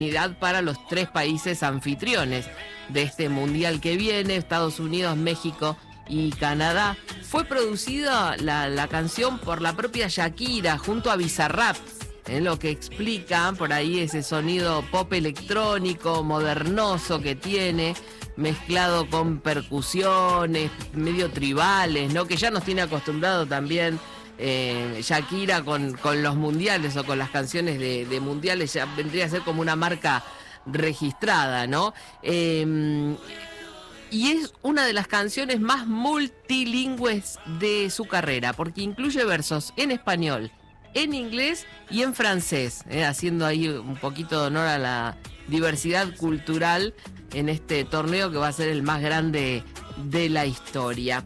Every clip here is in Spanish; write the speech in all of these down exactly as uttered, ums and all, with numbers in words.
para los tres países anfitriones de este mundial que viene, Estados Unidos, México y Canadá. Fue producida la, la canción por la propia Shakira junto a Bizarrap, en lo que explica por ahí ese sonido pop electrónico, modernoso que tiene, mezclado con percusiones medio tribales, ¿no? Que ya nos tiene acostumbrado también Eh, Shakira con, con los mundiales o con las canciones de, de mundiales. Ya vendría a ser como una marca registrada, ¿no? Eh, y es una de las canciones más multilingües de su carrera, porque incluye versos en español, en inglés y en francés, ¿eh? Haciendo ahí un poquito de honor a la diversidad cultural en este torneo que va a ser el más grande de la historia.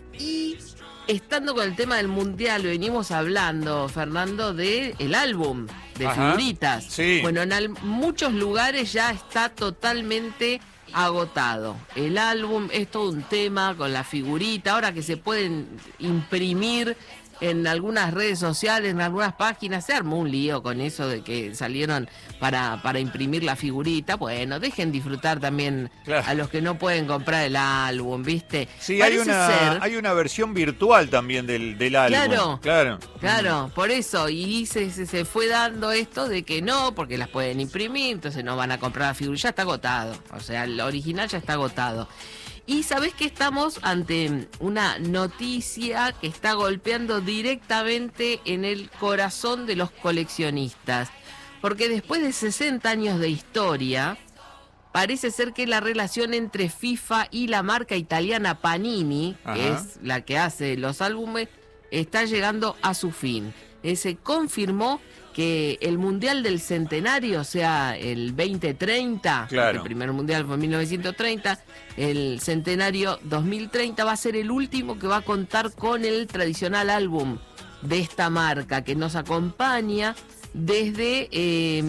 Y estando con el tema del mundial, venimos hablando, Fernando, de el álbum de Ajá, figuritas. sí. Bueno, en al, muchos lugares ya está totalmente agotado. El álbum es todo un tema con la figurita, ahora que se pueden imprimir en algunas redes sociales, en algunas páginas, se armó un lío con eso de que salieron para, para imprimir la figurita. Bueno, dejen disfrutar también Claro. a los que no pueden comprar el álbum, ¿viste? Sí, hay Parece una, ser- hay una versión virtual también del, del álbum. Claro. Claro. Claro, por eso, y se, se, se fue dando esto de que no, porque las pueden imprimir, entonces no van a comprar la figura, ya está agotado, o sea, el original ya está agotado. Y sabés que estamos ante una noticia que está golpeando directamente en el corazón de los coleccionistas, porque después de sesenta años de historia, parece ser que la relación entre FIFA y la marca italiana Panini, Ajá. que es la que hace los álbumes, está llegando a su fin. Eh, se confirmó que el Mundial del Centenario, o sea, el veinte treinta, Claro. el primer Mundial fue en mil novecientos treinta, el Centenario dos mil treinta va a ser el último que va a contar con el tradicional álbum de esta marca, que nos acompaña desde eh,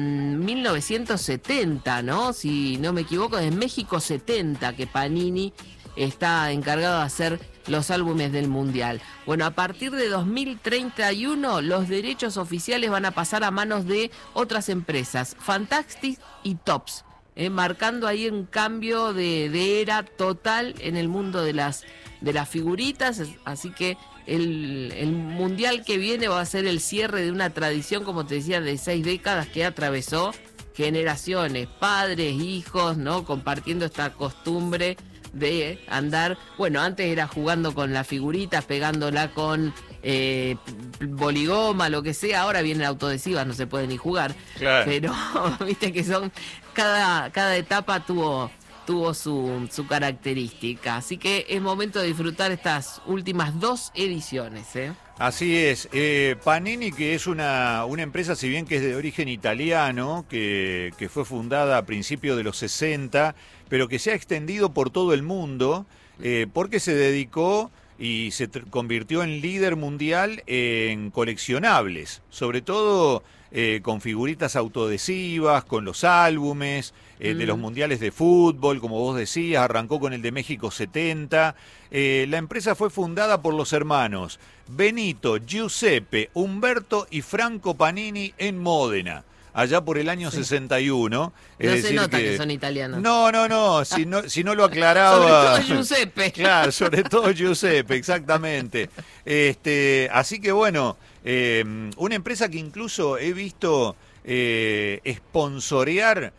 mil novecientos setenta, ¿no? Si no me equivoco, desde México setenta, que Panini está encargado de hacer los álbumes del Mundial. Bueno, a partir de dos mil treinta y uno, los derechos oficiales van a pasar a manos de otras empresas, Fantastic y Topps, eh, marcando ahí un cambio de, de era total en el mundo de las, de las figuritas. Así que el, el Mundial que viene va a ser el cierre de una tradición, como te decía, de seis décadas que atravesó generaciones, padres, hijos, ¿no? Compartiendo esta costumbre de andar, bueno, antes era jugando con las figuritas, pegándola con eh, boligoma, lo que sea, ahora vienen autoadhesivas, no se puede ni jugar, Claro. pero viste que son, cada, cada etapa tuvo, tuvo su, su característica, así que es momento de disfrutar estas últimas dos ediciones, ¿eh? Así es. Eh, Panini, que es una, una empresa, si bien que es de origen italiano, que, que fue fundada a principios de los sesenta, pero que se ha extendido por todo el mundo, eh, porque se dedicó y se tr- convirtió en líder mundial en coleccionables, sobre todo eh, con figuritas autoadhesivas, con los álbumes eh, de Mm. los mundiales de fútbol, como vos decías, arrancó con el de México setenta. Eh, la empresa fue fundada por los hermanos Benito, Giuseppe, Umberto y Franco Panini en Módena, allá por el año Sí. sesenta y uno. Es No se decir nota que son italianos. No, no, no, si no, si no lo aclaraba. Sobre todo Giuseppe. Claro, sobre todo Giuseppe, exactamente. Este, así que bueno, eh, una empresa que incluso he visto eh, sponsorear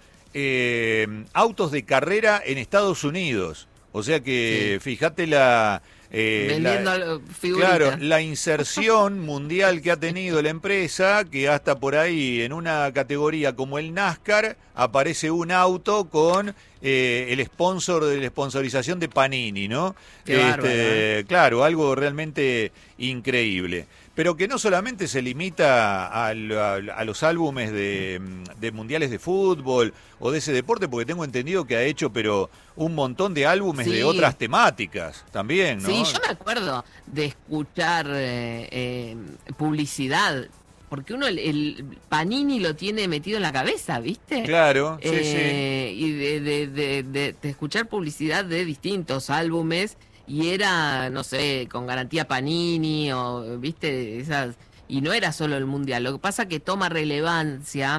eh, autos de carrera en Estados Unidos. O sea que, Sí. fíjate la... eh, Vendiendo la- figuritas. Claro, la inserción mundial que ha tenido la empresa, que hasta por ahí en una categoría como el NASCAR aparece un auto con eh, el sponsor de la sponsorización de Panini, ¿no? Qué bárbaro, ¿eh? Claro, algo realmente increíble. Pero que no solamente se limita a, a- a los álbumes de, de mundiales de fútbol o de ese deporte, porque tengo entendido que ha hecho pero un montón de álbumes Sí. de otras temáticas también, ¿no? Sí, yo me acuerdo de escuchar eh, eh, publicidad, porque uno el, el Panini lo tiene metido en la cabeza, ¿viste? Claro, sí, Eh, Y de, de, de, de- de escuchar publicidad de distintos álbumes, y era, no sé, con garantía Panini, o, ¿viste? Esas, y no era solo el Mundial. Lo que pasa que toma relevancia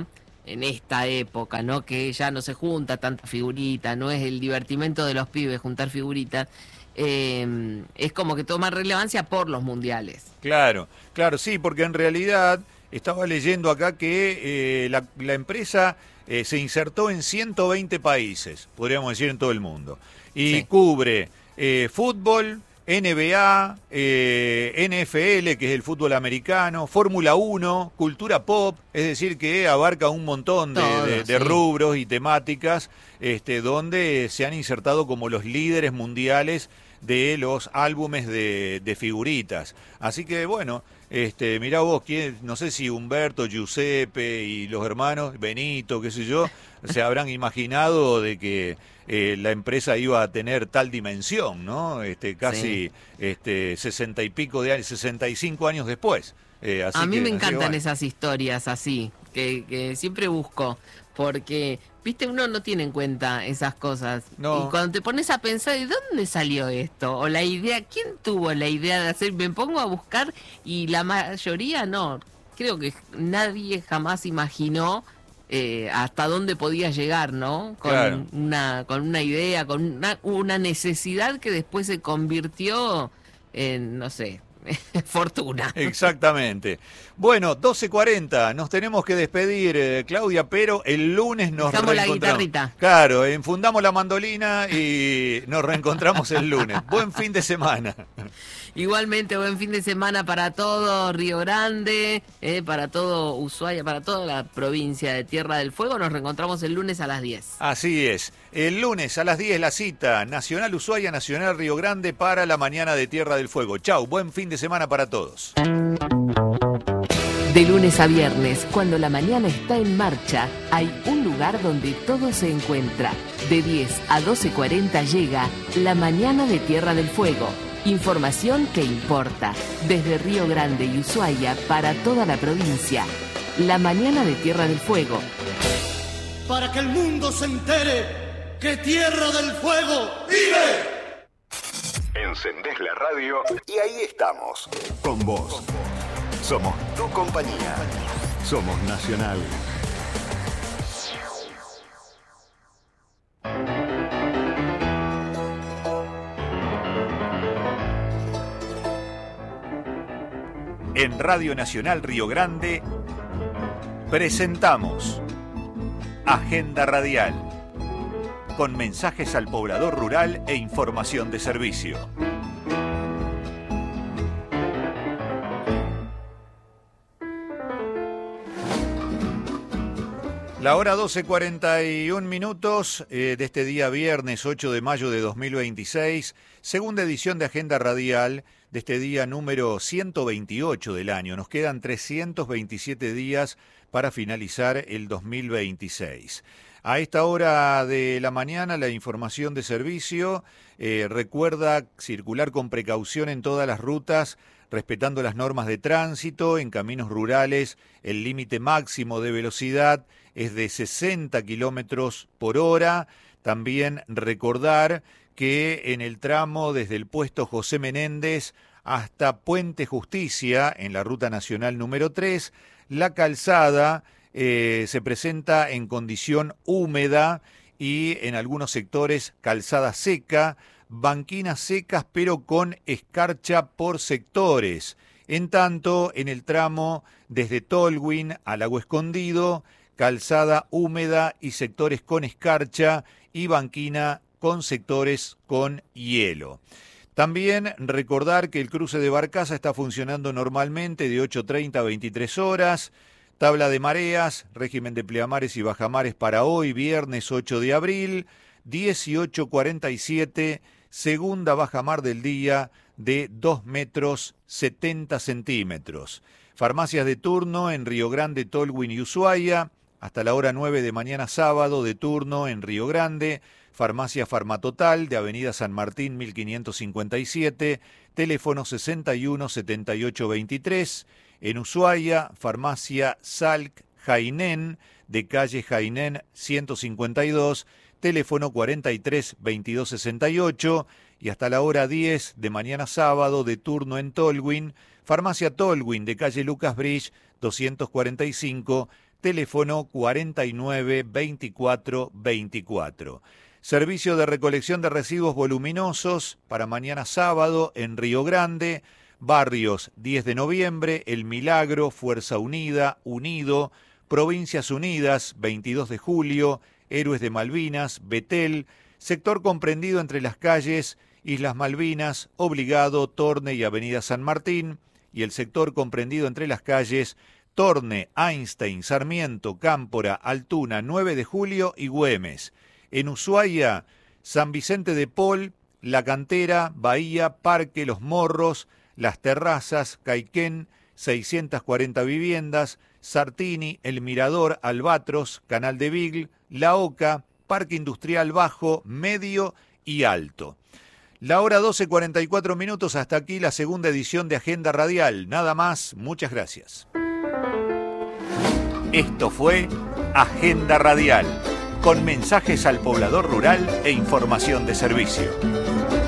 en esta época, ¿no? Que ya no se junta tanta figurita, no es el divertimento de los pibes juntar figuritas. Eh, es como que toma relevancia por los mundiales. Claro, claro, sí, porque en realidad estaba leyendo acá que eh, la, la empresa eh, se insertó en ciento veinte países, podríamos decir en todo el mundo, y sí. cubre eh, fútbol, N B A, eh, N F L, que es el fútbol americano, Fórmula uno, cultura pop, es decir, que abarca un montón de, Todo, de, de sí. rubros y temáticas este, donde se han insertado como los líderes mundiales de los álbumes de, de figuritas. Así que, bueno, este, mirá vos, ¿quién, no sé si Humberto, Giuseppe y los hermanos, Benito, qué sé yo, se habrán imaginado de que eh, la empresa iba a tener tal dimensión, ¿no? Este, casi sí. este, sesenta y pico de años, sesenta y cinco años después. Eh, así a mí que, me encantan bueno. esas historias así, que, que siempre busco, porque, viste, uno no tiene en cuenta esas cosas. No. Y cuando te pones a pensar, ¿de dónde salió esto? O la idea, ¿quién tuvo la idea de hacer? Me pongo a buscar y la mayoría no. Creo que nadie jamás imaginó eh, hasta dónde podía llegar, ¿no? Con claro. una con una idea, con una, una necesidad que después se convirtió en, no sé, fortuna. Exactamente. Bueno, doce cuarenta, nos tenemos que despedir, eh, Claudia, pero el lunes nos Dejamos reencontramos. la guitarrita. Claro, enfundamos la mandolina y nos reencontramos el lunes. Buen fin de semana. Igualmente, buen fin de semana para todo Río Grande, eh, para todo Ushuaia, para toda la provincia de Tierra del Fuego. Nos reencontramos el lunes a las diez. Así es. El lunes a las diez la cita Nacional Ushuaia, Nacional Río Grande para la mañana de Tierra del Fuego. Chau, buen fin de semana para todos. De lunes a viernes, cuando la mañana está en marcha, hay un lugar donde todo se encuentra. De diez a doce cuarenta llega La Mañana de Tierra del Fuego. Información que importa. Desde Río Grande y Ushuaia para toda la provincia. La Mañana de Tierra del Fuego. Para que el mundo se entere que Tierra del Fuego vive. Encendés la radio y ahí estamos, con vos. Somos tu compañía. Somos Nacional. En Radio Nacional Río Grande presentamos Agenda Radial, con mensajes al poblador rural e información de servicio. La hora doce cuarenta y un minutos eh, de este día viernes ocho de mayo de dos mil veintiséis, segunda edición de Agenda Radial de este día número ciento veintiocho del año. Nos quedan trescientos veintisiete días para finalizar el dos mil veintiséis. A esta hora de la mañana la información de servicio eh, recuerda circular con precaución en todas las rutas, respetando las normas de tránsito. En caminos rurales el límite máximo de velocidad es de sesenta kilómetros por hora. También recordar que en el tramo desde el puesto José Menéndez hasta Puente Justicia, en la ruta nacional número tres, la calzada eh, se presenta en condición húmeda y en algunos sectores calzada seca, banquinas secas pero con escarcha por sectores. En tanto, en el tramo desde Tolwyn a Lago Escondido, calzada húmeda y sectores con escarcha y banquina con sectores con hielo. También recordar que el cruce de Barcaza está funcionando normalmente de ocho treinta a veintitrés horas. Tabla de mareas, régimen de pleamares y bajamares para hoy, viernes ocho de abril, dieciocho cuarenta y siete, segunda bajamar del día de dos metros setenta centímetros. Farmacias de turno en Río Grande, Tolwyn y Ushuaia, hasta la hora nueve de mañana sábado de turno en Río Grande. Farmacia Farmatotal de Avenida San Martín mil quinientos cincuenta y siete, teléfono sesenta y uno setenta y ocho veintitrés. En Ushuaia, Farmacia Salk Jainén de calle Jainén ciento cincuenta y dos, teléfono cuarenta y tres veintidós sesenta y ocho. Y hasta la hora diez de mañana sábado de turno en Tolwyn, Farmacia Tolwyn de calle Lucas Bridge doscientos cuarenta y cinco, teléfono cuarenta y nueve veinticuatro veinticuatro. Servicio de recolección de residuos voluminosos para mañana sábado en Río Grande, barrios diez de noviembre, El Milagro, Fuerza Unida, Unido, Provincias Unidas, veintidós de julio, Héroes de Malvinas, Betel, sector comprendido entre las calles Islas Malvinas, Obligado, Torne y Avenida San Martín, y el sector comprendido entre las calles Torne, Einstein, Sarmiento, Cámpora, Altuna, nueve de julio y Güemes. En Ushuaia, San Vicente de Paul, La Cantera, Bahía, Parque, Los Morros, Las Terrazas, Caiquén, seiscientas cuarenta viviendas, Sartini, El Mirador, Albatros, Canal de Beagle, La Oca, Parque Industrial Bajo, Medio y Alto. La hora doce cuarenta y cuatro minutos, hasta aquí la segunda edición de Agenda Radial. Nada más, muchas gracias. Esto fue Agenda Radial, con mensajes al poblador rural e información de servicio.